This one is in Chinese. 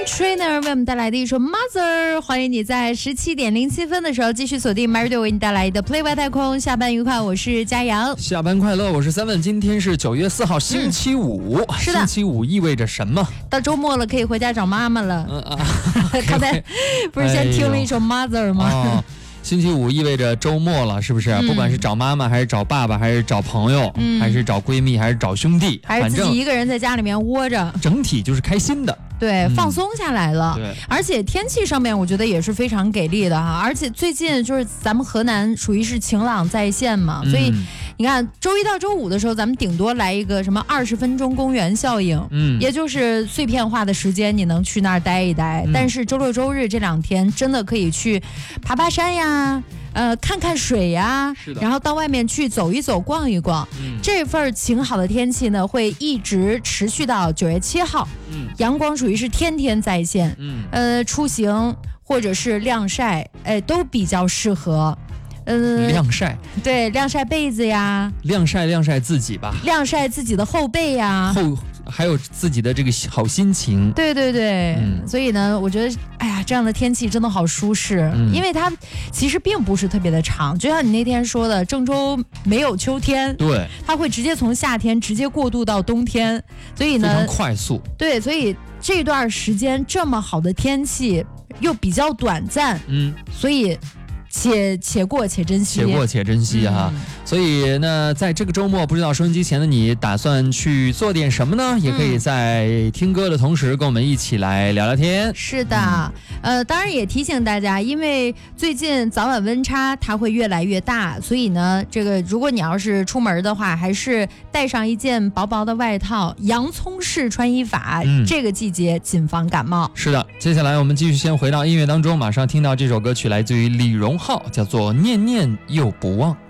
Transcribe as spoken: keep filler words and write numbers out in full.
Trainer 为我们带来的一首 Mother， 欢迎你在十七点零七分的时候继续锁定 MyRadio 为你带来的 Play 外太空。下班愉快，我是佳阳。 下班快乐，我是Seven。今天是九月四号，星期五。嗯、 是的， 星期五意味着什么？ 到周末了，可以回家找妈妈了。嗯啊，刚才不是先听了一首 Mother 吗？哎哦， 星期五意味着周末了，是不是？嗯、不管是找妈妈，还是找爸爸，还是找朋友，嗯、还是找闺蜜，还是找兄弟， 还是自己一个人在家里面窝着， 整体就是开心的。 对， 嗯、 放松下来了。 对， 而且天气上面我觉得也是非常给力的哈。而且最近就是咱们河南属于是晴朗在线嘛，嗯、所以你看周一到周五的时候，咱们顶多来一个什么二十分钟公园效应，嗯，也就是碎片化的时间，你能去那儿待一待。嗯、但是周六周日这两天真的可以去爬爬山呀。呃，看看水呀，然后到外面去走一走、逛一逛。嗯、这份晴好的天气呢，会一直持续到九月七号。嗯，阳光属于是天天在线。嗯，呃，出行或者是晾晒，哎，都比较适合。 嗯，晾晒， 对，晾晒被子呀， 晾晒晾晒自己吧， 晾晒自己的后背呀， 后还有自己的这个好心情。 对对对，嗯、所以呢，我觉得，哎呀，这样的天气真的好舒适，嗯、因为它其实并不是特别的长，就像你那天说的，郑州没有秋天， 对， 它会直接从夏天直接过渡到冬天，所以呢， 非常快速。 对，所以这段时间这么好的天气又比较短暂，嗯，所以。且且过且珍惜， 且过且珍惜哈。嗯、所以呢，在这个周末，不知道收音机前的你打算去做点什么呢？也可以在听歌的同时，跟我们一起来聊聊天。 是的，嗯、呃，当然也提醒大家，因为最近早晚温差它会越来越大，所以呢，这个如果你要是出门的话，还是带上一件薄薄的外套，洋葱式穿衣法，嗯、这个季节谨防感冒。 是的，接下来我们继续先回到音乐当中，马上听到这首歌曲来自于李荣浩。叫做念念又不忘。